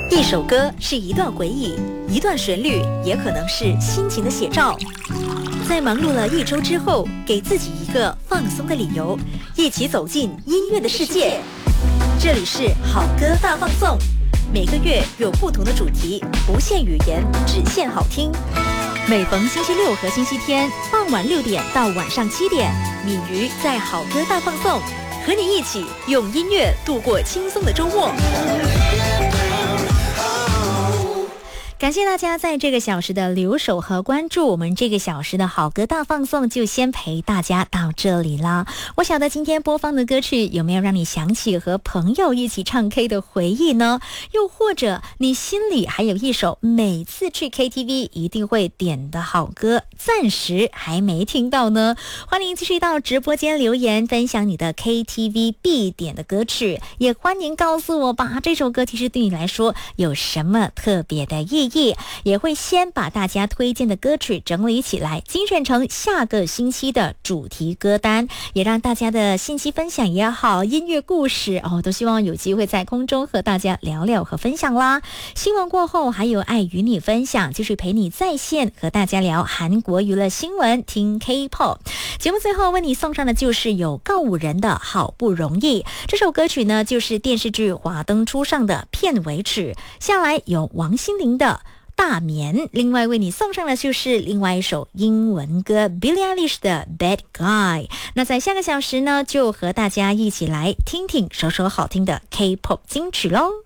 一首歌是一段回忆，一段旋律也可能是心情的写照。在忙碌了一周之后，给自己一个放松的理由，一起走进音乐的世界。这里是好歌大放送，每个月有不同的主题，不限语言，只限好听。每逢星期六和星期天傍晚6点到晚上7点，敏瑜在好歌大放送，和你一起用音乐度过轻松的周末。感谢大家在这个小时的留守和关注，我们这个小时的好歌大放送就先陪大家到这里啦。我晓得今天播放的歌曲有没有让你想起和朋友一起唱 K 的回忆呢？又或者你心里还有一首每次去 KTV 一定会点的好歌，暂时还没听到呢？欢迎继续到直播间留言分享你的 KTV 必点的歌曲，也欢迎告诉我吧，这首歌其实对你来说有什么特别的意义，也会先把大家推荐的歌曲整理起来，精选成下个星期的主题歌单，也让大家的信息分享也好，音乐故事都希望有机会在空中和大家聊聊和分享啦。新闻过后还有爱与你分享，继续陪你在线和大家聊韩国娱乐新闻，听 K-pop。 节目最后为你送上的就是有告五人的好不容易，这首歌曲呢就是电视剧华灯初上的片尾曲，下来有王心凌的大眠，另外为你送上的就是另外一首英文歌 Billie Eilish 的 Bad Guy。 那在下个小时呢就和大家一起来听听首首好听的 K-pop 金曲咯。